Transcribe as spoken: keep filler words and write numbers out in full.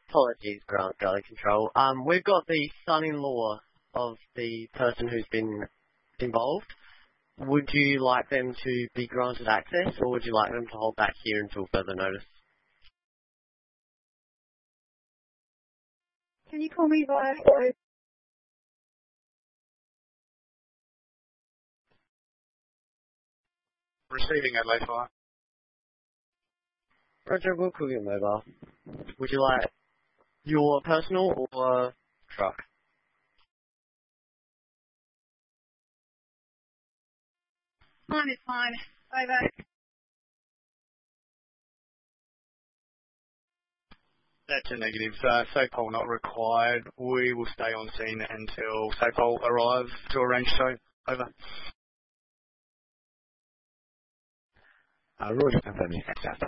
Apologies, Grant Gully Control. Um, we've got the son-in-law of the person who's been involved. Would you like them to be granted access, or would you like them to hold back here until further notice? Can you call me via voice? Receiving Adelaide Fire. Roger, we'll call you mobile. Would you like your personal or truck? Mine is fine. Over. That's a negative. Uh, SAPOL not required. We will stay on scene until SAPOL arrives to arrange so. Over. Uh, Roger, confirming access.